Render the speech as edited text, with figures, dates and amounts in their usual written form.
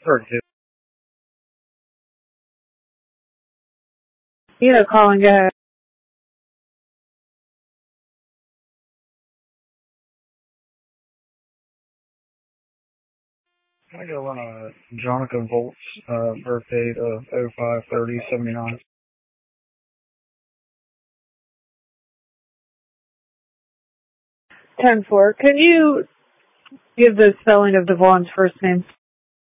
32. Yeah, calling, go ahead. I go on Jonica Volt's birthday of 05/30/79. 10-4. Can you give the spelling of Devon's first name?